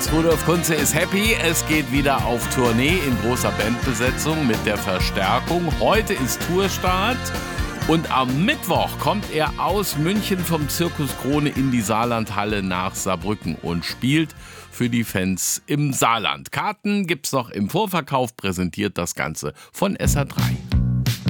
Hans Rudolf Kunze ist happy. Es geht wieder auf Tournee in großer Bandbesetzung mit der Verstärkung. Heute ist Tourstart und am Mittwoch kommt er aus München vom Zirkus Krone in die Saarlandhalle nach Saarbrücken und spielt für die Fans im Saarland. Karten gibt's noch im Vorverkauf, präsentiert das Ganze von SA3.